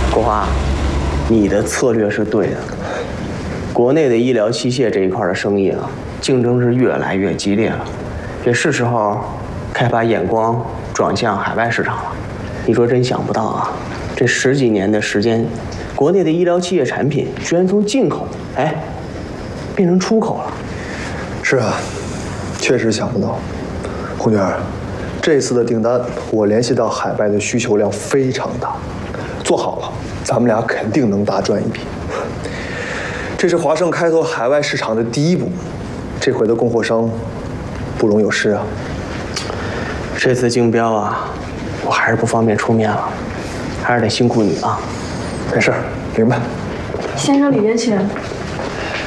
国华，你的策略是对的。国内的医疗器械这一块的生意啊，竞争是越来越激烈了，也是时候该把眼光转向海外市场了。你说真想不到啊，这10几年的时间，国内的医疗器械产品居然从进口，变成出口了。 是啊，确实想不到。红娟，这次的订单我联系到海外的需求量非常大，做好了，咱们俩肯定能大赚一笔。这是华盛开拓海外市场的第一步，这回的供货商不容有失啊。 这次竞标啊，我还是不方便出面了，还是得辛苦你了。 没事，明白。 先生里面请。